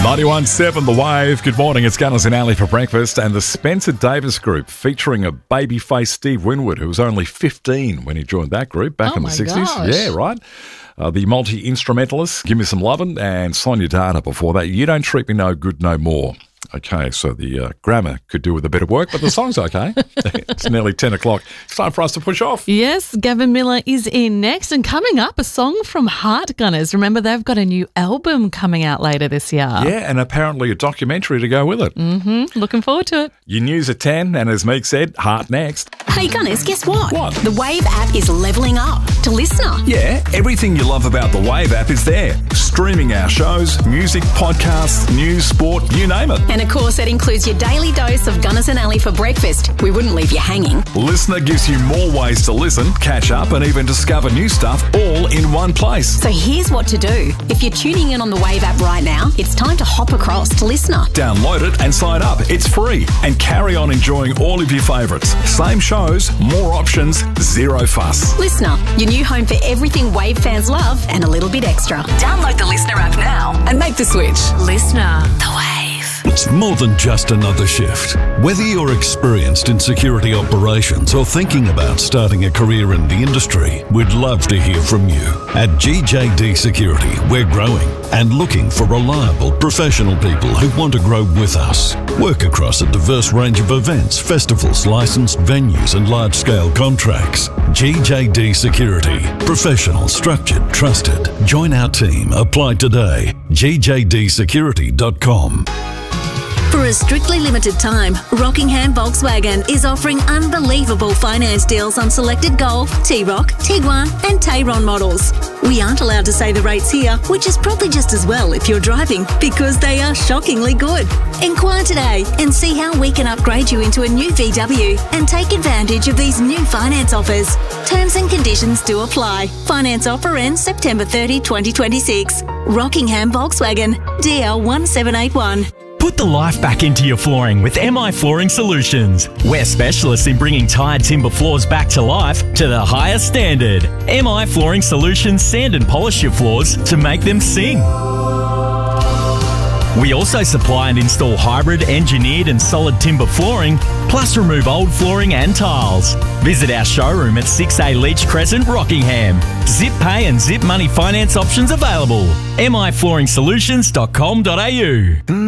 91.7 The Wave. Good morning, it's Gunners and Ali for breakfast. And the Spencer Davis Group, featuring a babyface Steve Winwood, who was only 15 when he joined that group back in the 60s. Gosh. Yeah, right. The multi-instrumentalist, Give Me Some Lovin', and Sonia Dana before that. You Don't Treat Me No Good No More. Okay, so the grammar could do with a bit of work, but the song's okay. It's nearly 10 o'clock. It's time for us to push off. Yes, Gavin Miller is in next. And coming up, a song from Heart Gunners. Remember, they've got a new album coming out later this year. Yeah, and apparently a documentary to go with it. Looking forward to it. Your news at 10, and as Meek said, Heart next. Hey Gunners, guess what? What? The Wave app is levelling up to Listener. Yeah, everything you love about the Wave app is there. Streaming our shows, music, podcasts, news, sport, you name it. And of course, that includes your daily dose of Gunners and Ali for breakfast. We wouldn't leave you hanging. Listener gives you more ways to listen, catch up, and even discover new stuff all in one place. So here's what to do. If you're tuning in on the Wave app right now, it's time to hop across to Listener. Download it and sign up. It's free. And carry on enjoying all of your favourites. Same shows, more options, zero fuss. Listener, your new home for everything Wave fans love and a little bit extra. Download the Listener app now and make the switch. Listener. The Wave. It's more than just another shift. Whether you're experienced in security operations or thinking about starting a career in the industry, we'd love to hear from you. At GJD Security, we're growing and looking for reliable, professional people who want to grow with us. Work across a diverse range of events, festivals, licensed venues and large-scale contracts. GJD Security. Professional, structured, trusted. Join our team. Apply today. gjdsecurity.com. For a strictly limited time, Rockingham Volkswagen is offering unbelievable finance deals on selected Golf, T-Roc, Tiguan and Tayron models. We aren't allowed to say the rates here, which is probably just as well if you're driving, because they are shockingly good. Inquire today and see how we can upgrade you into a new VW and take advantage of these new finance offers. Terms and conditions do apply. Finance offer ends September 30, 2026. Rockingham Volkswagen, DL1781. Put the life back into your flooring with MI Flooring Solutions. We're specialists in bringing tired timber floors back to life to the highest standard. MI Flooring Solutions sand and polish your floors to make them sing. We also supply and install hybrid, engineered and solid timber flooring, plus remove old flooring and tiles. Visit our showroom at 6A Leach Crescent, Rockingham. Zip pay and zip money finance options available. miflooringsolutions.com.au.